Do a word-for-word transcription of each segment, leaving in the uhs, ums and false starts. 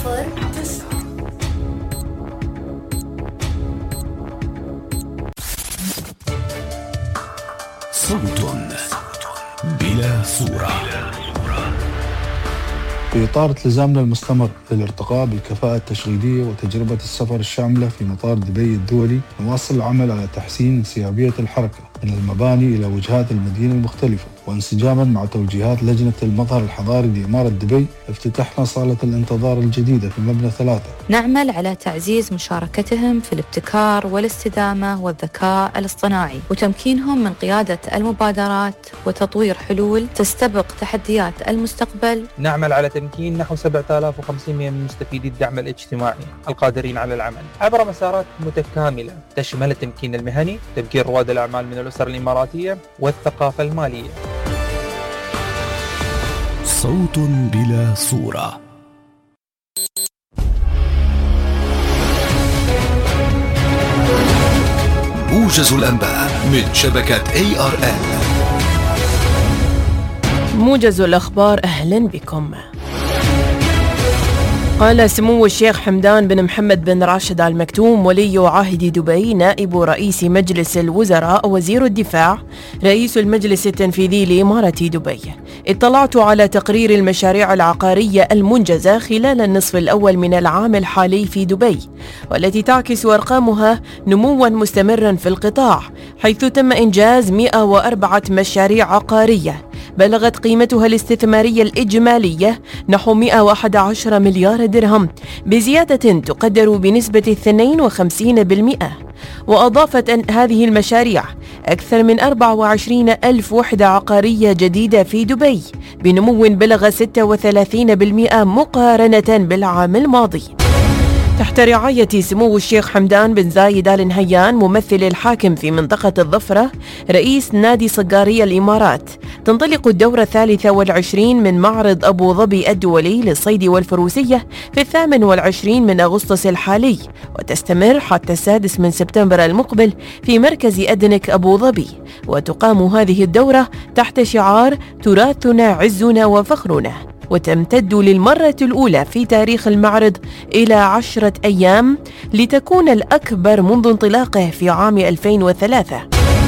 صفر تسعة. صوت بلا صورة. في إطار التزامنا المستمر للارتقاء بالكفاءة التشغيلية وتجربة السفر الشاملة في مطار دبي الدولي، نواصل العمل على تحسين انسيابية الحركة من المباني إلى وجهات المدينة المختلفة، وانسجاما مع توجيهات لجنة المظهر الحضاري لإمارة دبي افتتحنا صالة الانتظار الجديدة في مبنى ثلاثة. نعمل على تعزيز مشاركتهم في الابتكار والاستدامة والذكاء الاصطناعي وتمكينهم من قيادة المبادرات وتطوير حلول تستبق تحديات المستقبل. نعمل على تمكين نحو سبعة آلاف وخمسمائة من مستفيدي الدعم الاجتماعي القادرين على العمل عبر مسارات متكاملة تشمل التمكين المهني، تمكين رواد الأعمال من الأسر الإماراتية والثقافة المالية. صوت بلا صورة. موجز الأنباء من شبكة إيه آر إل. موجز الأخبار، أهلا بكم. قال سمو الشيخ حمدان بن محمد بن راشد آل مكتوم ولي عهد دبي نائب رئيس مجلس الوزراء وزير الدفاع رئيس المجلس التنفيذي لإمارة دبي: اطلعت على تقرير المشاريع العقارية المنجزة خلال النصف الأول من العام الحالي في دبي، والتي تعكس أرقامها نموا مستمرا في القطاع، حيث تم إنجاز مئة وأربعة مشاريع عقارية بلغت قيمتها الاستثمارية الإجمالية نحو مئة وأحد عشر مليار درهم بزيادة تقدر بنسبة اثنين وخمسين بالمئة. وأضافت أن هذه المشاريع أكثر من أربعة وعشرين ألف وحدة عقارية جديدة في دبي بنمو بلغ ستة وثلاثين بالمئة مقارنة بالعام الماضي. تحت رعاية سمو الشيخ حمدان بن زايد آل نهيان ممثل الحاكم في منطقة الظفرة رئيس نادي صقارية الإمارات، تنطلق الدورة الثالثة والعشرين من معرض أبو ظبي الدولي للصيد والفروسية في الثامن والعشرين من أغسطس الحالي، وتستمر حتى السادس من سبتمبر المقبل في مركز أدنك أبو ظبي. وتقام هذه الدورة تحت شعار تراثنا عزنا وفخرنا، وتمتد للمرة الأولى في تاريخ المعرض إلى عشرة أيام لتكون الأكبر منذ انطلاقه في عام ألفين وثلاثة.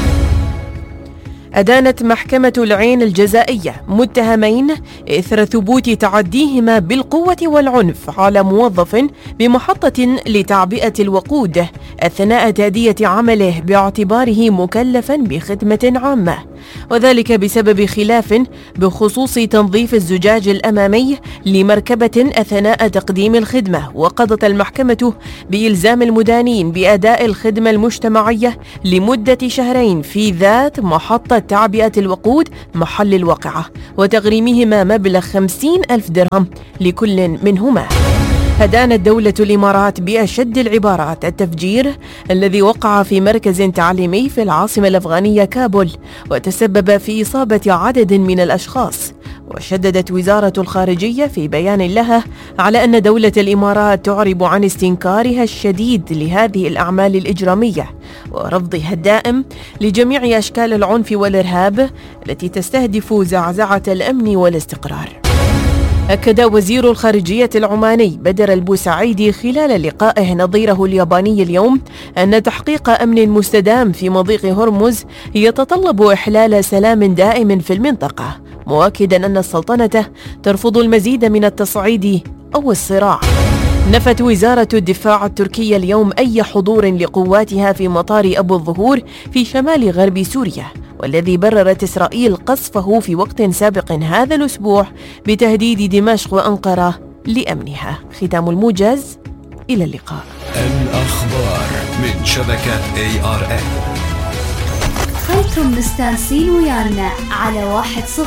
أدانت محكمة العين الجزائية متهمين إثر ثبوت تعديهما بالقوة والعنف على موظف بمحطة لتعبئة الوقود أثناء تأدية عمله باعتباره مكلفا بخدمة عامة، وذلك بسبب خلاف بخصوص تنظيف الزجاج الأمامي لمركبة أثناء تقديم الخدمة. وقضت المحكمة بإلزام المدانين بأداء الخدمة المجتمعية لمدة شهرين في ذات محطة تعبئة الوقود محل الواقعة، وتغريمهما مبلغ خمسين ألف درهم لكل منهما. أدانت دولة الإمارات بأشد العبارات التفجير الذي وقع في مركز تعليمي في العاصمة الأفغانية كابول وتسبب في إصابة عدد من الأشخاص. وشددت وزارة الخارجية في بيان لها على أن دولة الإمارات تعرب عن استنكارها الشديد لهذه الأعمال الإجرامية ورفضها الدائم لجميع أشكال العنف والإرهاب التي تستهدف زعزعة الأمن والاستقرار. أكد وزير الخارجية العماني بدر البوسعيدي خلال لقائه نظيره الياباني اليوم أن تحقيق أمن مستدام في مضيق هرمز يتطلب إحلال سلام دائم في المنطقة، مؤكدا أن السلطنة ترفض المزيد من التصعيد أو الصراع. نفت وزارة الدفاع التركية اليوم أي حضور لقواتها في مطار أبو الظهور في شمال غرب سوريا، والذي بررت إسرائيل قصفه في وقت سابق هذا الأسبوع بتهديد دمشق وأنقرة لأمنها. ختام الموجز، إلى اللقاء. الأخبار من شبكة إيه آر إل. خلكم مستانسين ويانا على واحد صفر